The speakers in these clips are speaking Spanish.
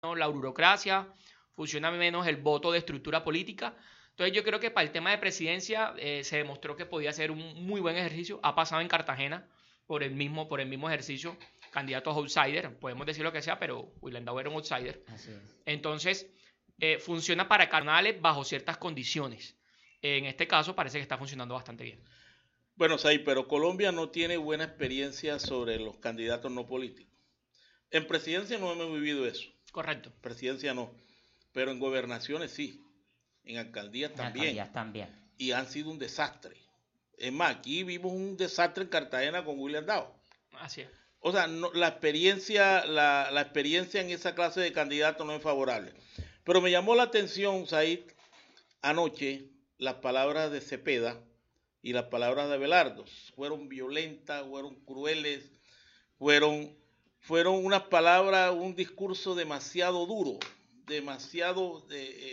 la burocracia, funciona menos el voto de estructura política. Entonces yo creo que para el tema de presidencia se demostró que podía ser un muy buen ejercicio. Ha pasado en Cartagena por el mismo ejercicio, candidatos outsider, podemos decir lo que sea, pero William Dow era un outsider. Así es. Entonces funciona para canales bajo ciertas condiciones. En este caso parece que está funcionando bastante bien. Bueno, Say, pero Colombia no tiene buena experiencia sobre los candidatos no políticos. En presidencia no hemos vivido eso. Correcto. Presidencia no. Pero en gobernaciones sí. En alcaldías también. Alcaldías también. Y han sido un desastre. Es más, aquí vimos un desastre en Cartagena con William Dow. Así es. O sea, no, la experiencia en esa clase de candidatos no es favorable. Pero me llamó la atención, Said, anoche, las palabras de Cepeda y las palabras de Abelardo. Fueron violentas, fueron crueles, fueron unas palabras, un discurso demasiado duro, demasiado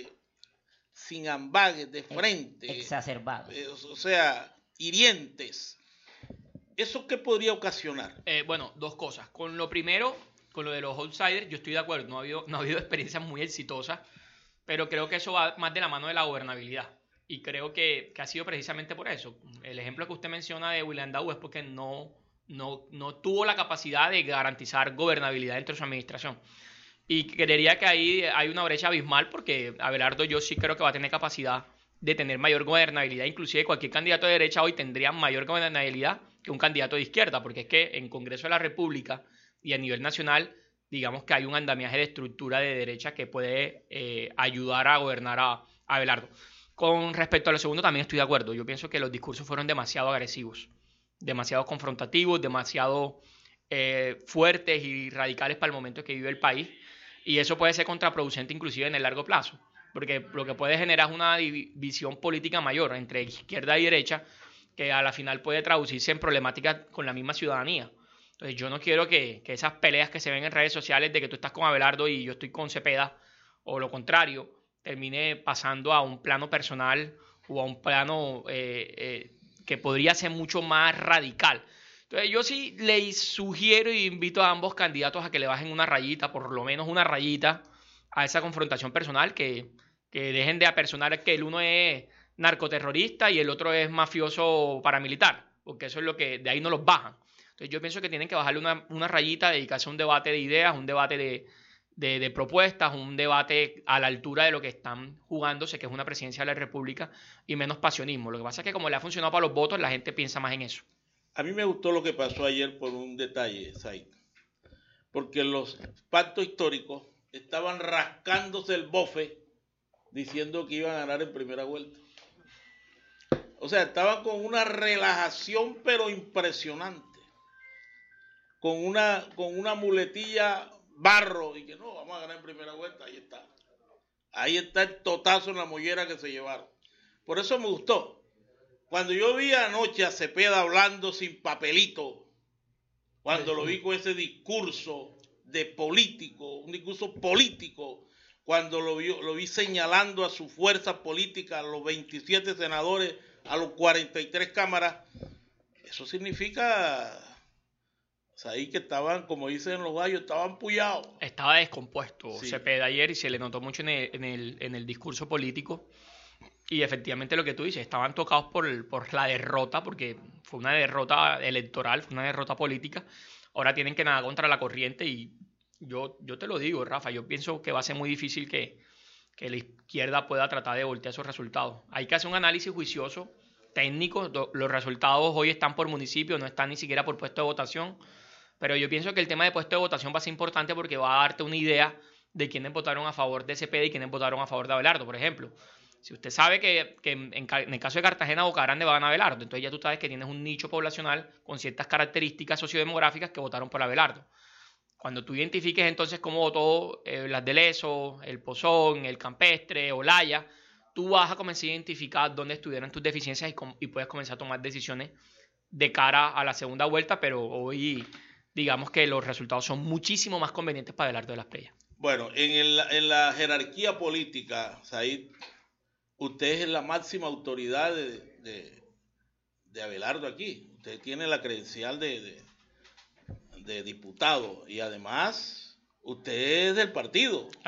sin ambages, de frente. Exacerbados. O sea, hirientes. ¿Eso qué podría ocasionar? Bueno, dos cosas. Con lo primero, con lo de los outsiders, yo estoy de acuerdo. No ha habido experiencias muy exitosas, pero creo que eso va más de la mano de la gobernabilidad. Y creo que ha sido precisamente por eso. El ejemplo que usted menciona de William Dow es porque no tuvo la capacidad de garantizar gobernabilidad dentro de su administración. Y creería que ahí hay una brecha abismal porque Abelardo yo sí creo que va a tener capacidad de tener mayor gobernabilidad. Inclusive cualquier candidato de derecha hoy tendría mayor gobernabilidad que un candidato de izquierda, porque es que en Congreso de la República y a nivel nacional, digamos que hay un andamiaje de estructura de derecha que puede ayudar a gobernar a Abelardo. Con respecto a lo segundo, también estoy de acuerdo. Yo pienso que los discursos fueron demasiado agresivos, demasiado confrontativos, demasiado fuertes y radicales para el momento que vive el país. Y eso puede ser contraproducente inclusive en el largo plazo, porque lo que puede generar es una división política mayor entre izquierda y derecha, que a la final puede traducirse en problemáticas con la misma ciudadanía. Entonces yo no quiero que esas peleas que se ven en redes sociales de que tú estás con Abelardo y yo estoy con Cepeda, o lo contrario, termine pasando a un plano personal o a un plano que podría ser mucho más radical. Entonces yo sí les sugiero y invito a ambos candidatos a que le bajen una rayita, por lo menos una rayita, a esa confrontación personal, que dejen de apersonar que el uno es narcoterrorista y el otro es mafioso paramilitar, porque eso es lo que de ahí no los bajan. Entonces yo pienso que tienen que bajarle una rayita, dedicarse a un debate de ideas, un debate de propuestas, un debate a la altura de lo que están jugándose, que es una presidencia de la República, y menos pasionismo. Lo que pasa es que como le ha funcionado para los votos, la gente piensa más en eso. A mí me gustó lo que pasó ayer por un detalle, Said, porque los pactos históricos estaban rascándose el bofe diciendo que iban a ganar en primera vuelta. O sea, estaban con una relajación pero impresionante, con una muletilla barro y que no, vamos a ganar en primera vuelta, ahí está. Ahí está el totazo en la mollera que se llevaron. Por eso me gustó. Cuando yo vi anoche a Cepeda hablando sin papelito, cuando lo vi con ese discurso de político, un discurso político, cuando lo vi señalando a su fuerza política, a los 27 senadores, a los 43 cámaras, eso significa, o sea, ahí que estaban, como dicen los gallos, estaban puyados. Estaba descompuesto Sí. Cepeda ayer y se le notó mucho en el discurso político. Y efectivamente lo que tú dices, estaban tocados por la derrota, porque fue una derrota electoral, fue una derrota política. Ahora tienen que nadar contra la corriente y yo te lo digo, Rafa, yo pienso que va a ser muy difícil que la izquierda pueda tratar de voltear esos resultados. Hay que hacer un análisis juicioso, técnico. Los resultados hoy están por municipio, no están ni siquiera por puesto de votación. Pero yo pienso que el tema de puesto de votación va a ser importante porque va a darte una idea de quiénes votaron a favor de Cepeda y quiénes votaron a favor de Abelardo, por ejemplo. Si usted sabe que en el caso de Cartagena, Boca Grande van a Abelardo, entonces ya tú sabes que tienes un nicho poblacional con ciertas características sociodemográficas que votaron por Abelardo. Cuando tú identifiques entonces cómo votó las de Leso, el Pozón, el Campestre, Olaya, tú vas a comenzar a identificar dónde estuvieron tus deficiencias y puedes comenzar a tomar decisiones de cara a la segunda vuelta, pero hoy digamos que los resultados son muchísimo más convenientes para Abelardo de las Playas. Bueno, en la jerarquía política, Said, usted es la máxima autoridad de Abelardo aquí. Usted tiene la credencial de diputado y además usted es del partido.